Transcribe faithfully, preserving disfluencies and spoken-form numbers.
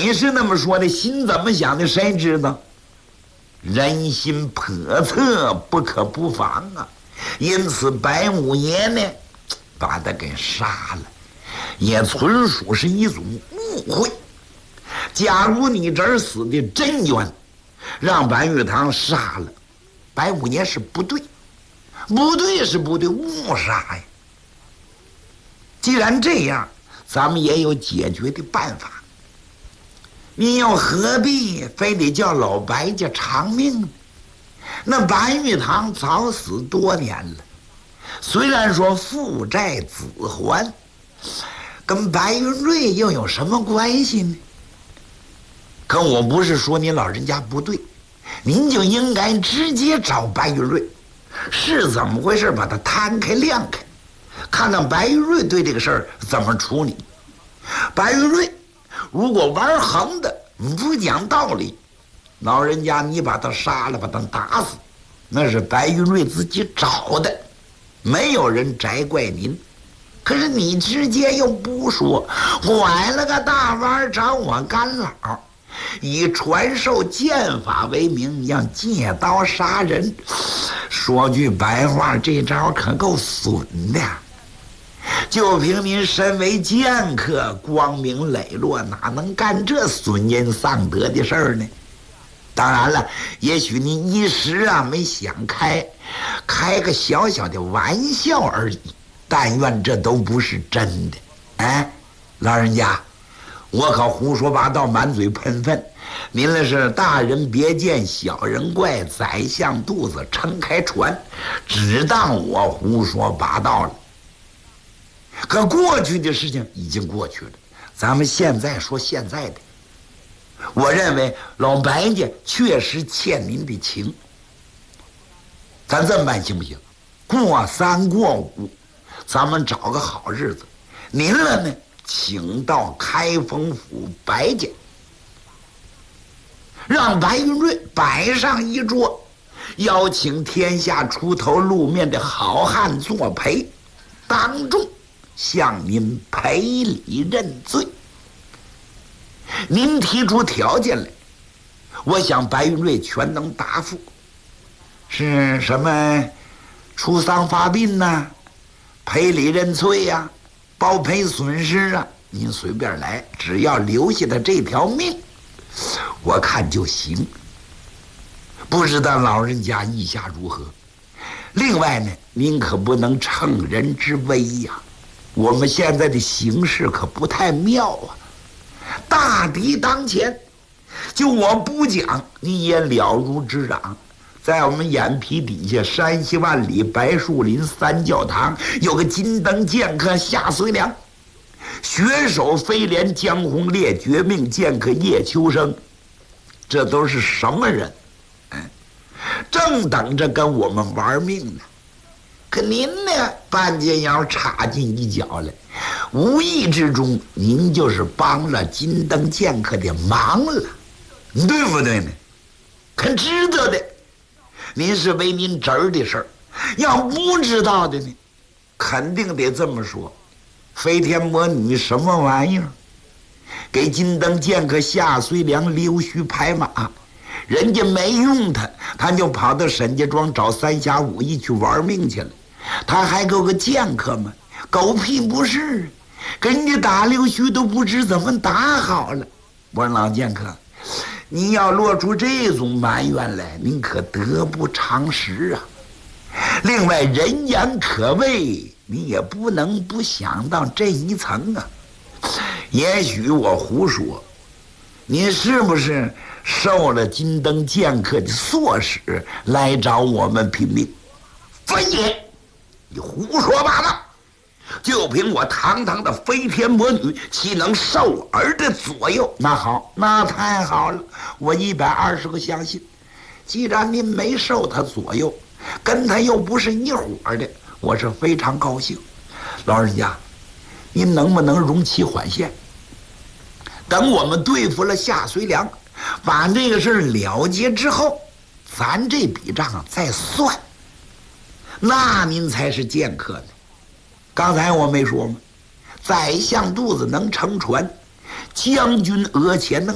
嘴是那么说的，心怎么想的谁知道？人心叵测，不可不防啊！因此白五爷呢，把他给杀了，也纯属是一种误会。假如你这儿死的真冤，让白玉堂杀了，白五爷是不对，不对是不对，误杀呀。既然这样，咱们也有解决的办法。你又何必非得叫老白家偿命呢？那白玉堂早死多年了，虽然说父债子还，跟白云瑞又有什么关系呢？可我不是说您老人家不对，您就应该直接找白云瑞，是怎么回事把它摊开亮开，看看白云瑞对这个事儿怎么处理。白云瑞如果玩横的不讲道理，老人家你把他杀了把他打死，那是白云瑞自己找的，没有人摘怪您。可是你直接又不说，拐了个大弯找我干老，以传授剑法为名要借刀杀人，说句白话，这招可够损的。就凭您身为剑客，光明磊落，哪能干这损人丧德的事儿呢？当然了，也许您一时啊没想开，开个小小的玩笑而已，但愿这都不是真的。哎，老人家，我可胡说八道，满嘴喷粪。您那是大人别见小人怪，宰相肚子撑开船，只当我胡说八道了。可过去的事情已经过去了，咱们现在说现在的。我认为老白家确实欠您的情，咱这么办行不行？过三过五，咱们找个好日子，您了呢，请到开封府白家，让白云瑞摆上一桌，邀请天下出头露面的好汉作陪，当众向您赔礼认罪。您提出条件来，我想白云瑞全能答复。是什么出丧发殡呐、啊，赔礼认罪呀、啊，包赔损失啊，您随便来，只要留下的这条命，我看就行。不知道老人家意下如何？另外呢，您可不能乘人之危呀、啊，我们现在的形势可不太妙啊。大敌当前，就我不讲，你也了如指掌。在我们眼皮底下，山西万里白树林三教堂有个金灯剑客夏遂良，血手飞廉江红烈绝命剑客叶秋生，这都是什么人？哎，正等着跟我们玩命呢。可您呢，半截腰插进一脚来，无意之中您就是帮了金灯剑客的忙了，对不对呢？可知道的，您是为您侄儿的事儿；要不知道的呢，肯定得这么说：飞天魔女什么玩意儿？给金灯剑客夏遂良溜须拍马，人家没用他，他就跑到沈家庄找三侠五义去玩命去了。他还够个剑客吗？狗屁不是，跟人家打溜须都不知怎么打好了。我说老剑客，你要落出这种埋怨来，您可得不偿失啊。另外，人言可畏，你也不能不想到这一层啊。也许我胡说，你是不是受了金灯剑客的唆使来找我们拼命？非也，你胡说八道！就凭我堂堂的飞天魔女，岂能受儿的左右？那好，那太好了，我一百二十个相信。既然您没受他左右，跟他又不是一伙的，我是非常高兴。老人家，您能不能容其缓线？等我们对付了夏遂良，把这个事了结之后，咱这笔账再算。那您才是剑客呢。刚才我没说吗？宰相肚子能撑船，将军额前能